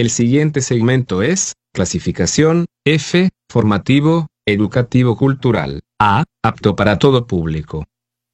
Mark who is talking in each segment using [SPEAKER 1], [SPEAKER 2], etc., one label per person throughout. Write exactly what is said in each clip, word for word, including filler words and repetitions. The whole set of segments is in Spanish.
[SPEAKER 1] El siguiente segmento es clasificación F, formativo, educativo cultural. A, apto para todo público.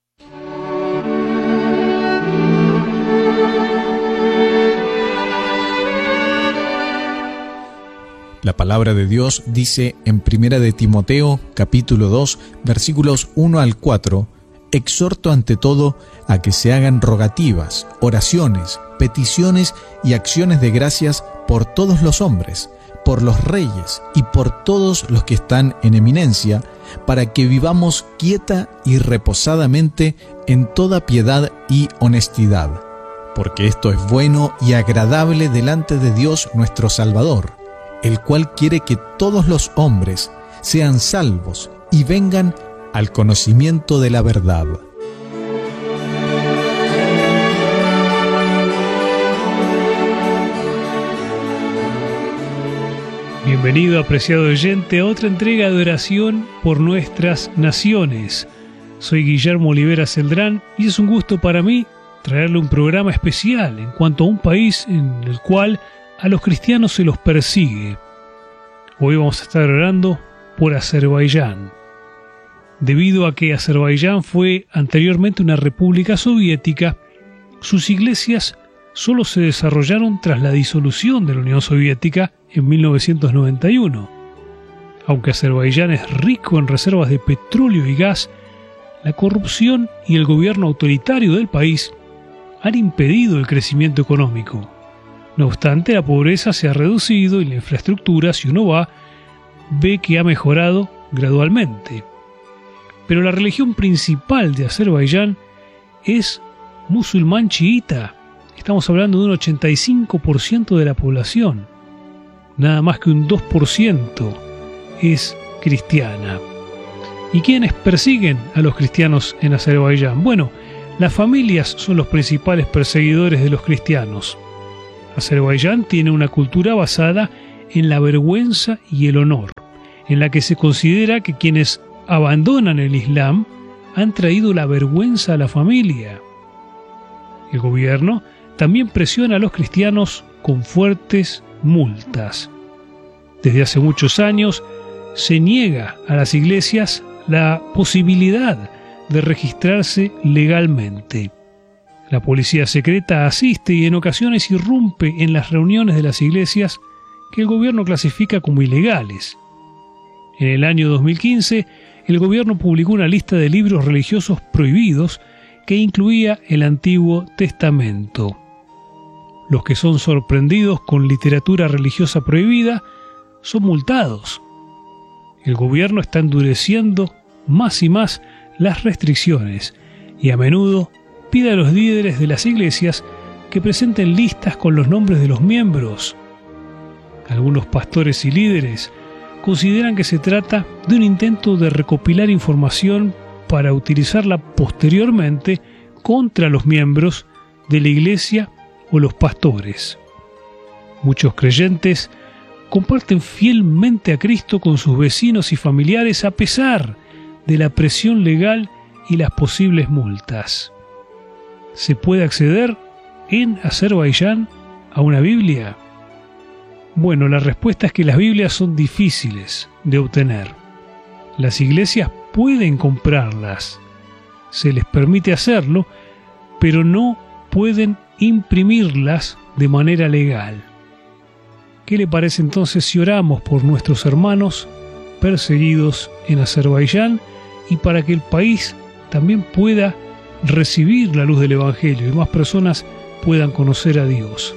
[SPEAKER 2] La palabra de Dios dice en Primera de Timoteo, capítulo dos, versículos uno al cuatro, exhorto ante todo a que se hagan rogativas, oraciones, peticiones y acciones de gracias por todos los hombres, por los reyes y por todos los que están en eminencia, para que vivamos quieta y reposadamente en toda piedad y honestidad, porque esto es bueno y agradable delante de Dios nuestro Salvador, el cual quiere que todos los hombres sean salvos y vengan al conocimiento de la verdad.
[SPEAKER 3] Bienvenido, apreciado oyente, a otra entrega de oración por nuestras naciones. Soy Guillermo Olivera Celdrán y es un gusto para mí traerle un programa especial en cuanto a un país en el cual a los cristianos se los persigue. Hoy vamos a estar orando por Azerbaiyán. Debido a que Azerbaiyán fue anteriormente una república soviética, sus iglesias solo se desarrollaron tras la disolución de la Unión Soviética en mil novecientos noventa y uno. Aunque Azerbaiyán es rico en reservas de petróleo y gas, la corrupción y el gobierno autoritario del país han impedido el crecimiento económico. No obstante, la pobreza se ha reducido y la infraestructura, si uno va, ve que ha mejorado gradualmente. Pero la religión principal de Azerbaiyán es musulmán chiita. Estamos hablando de un ochenta y cinco por ciento de la población. Nada más que un dos por ciento es cristiana. ¿Y quiénes persiguen a los cristianos en Azerbaiyán? Bueno, las familias son los principales perseguidores de los cristianos. Azerbaiyán tiene una cultura basada en la vergüenza y el honor, en la que se considera que quienes abandonan el Islam han traído la vergüenza a la familia. El gobierno también presiona a los cristianos con fuertes multas. Desde hace muchos años se niega a las iglesias la posibilidad de registrarse legalmente. La policía secreta asiste y en ocasiones irrumpe en las reuniones de las iglesias que el gobierno clasifica como ilegales. En el año dos mil quince, el gobierno publicó una lista de libros religiosos prohibidos que incluía el Antiguo Testamento. Los que son sorprendidos con literatura religiosa prohibida son multados. El gobierno está endureciendo más y más las restricciones y a menudo pide a los líderes de las iglesias que presenten listas con los nombres de los miembros. Algunos pastores y líderes consideran que se trata de un intento de recopilar información para utilizarla posteriormente contra los miembros de la iglesia o los pastores. Muchos creyentes comparten fielmente a Cristo con sus vecinos y familiares a pesar de la presión legal y las posibles multas. ¿Se puede acceder en Azerbaiyán a una Biblia? Bueno, la respuesta es que las Biblias son difíciles de obtener. Las iglesias pueden comprarlas, se les permite hacerlo, pero no pueden imprimirlas de manera legal. ¿Qué le parece entonces si oramos por nuestros hermanos perseguidos en Azerbaiyán y para que el país también pueda recibir la luz del Evangelio y más personas puedan conocer a Dios?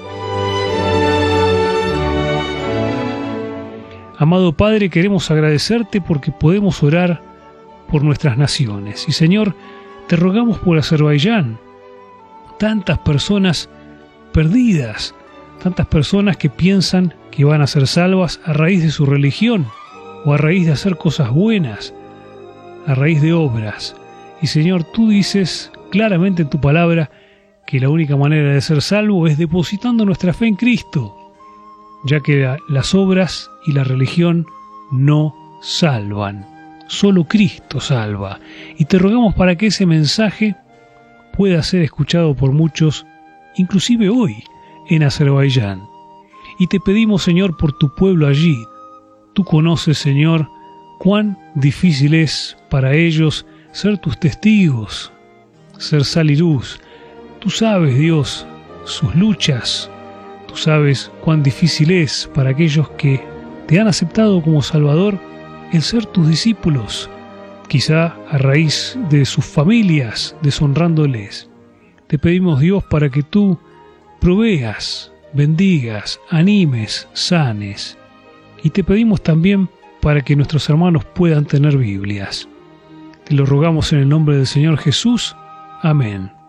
[SPEAKER 3] Amado Padre, queremos agradecerte porque podemos orar por nuestras naciones. Y Señor, te rogamos por Azerbaiyán. Tantas personas perdidas, tantas personas que piensan que van a ser salvas a raíz de su religión o a raíz de hacer cosas buenas, a raíz de obras. Y Señor, tú dices claramente en tu palabra que la única manera de ser salvo es depositando nuestra fe en Cristo, ya que las obras y la religión no salvan, solo Cristo salva. Y te rogamos para que ese mensaje pueda ser escuchado por muchos, inclusive hoy en Azerbaiyán. Y te pedimos, Señor, por tu pueblo allí. Tú conoces, Señor, cuán difícil es para ellos ser tus testigos, ser sal y luz. Tú sabes, Dios, sus luchas. Tú sabes cuán difícil es para aquellos que te han aceptado como Salvador el ser tus discípulos, quizá a raíz de sus familias deshonrándoles. Te pedimos, Dios, para que tú proveas, bendigas, animes, sanes. Y te pedimos también para que nuestros hermanos puedan tener Biblias. Te lo rogamos en el nombre del Señor Jesús. Amén.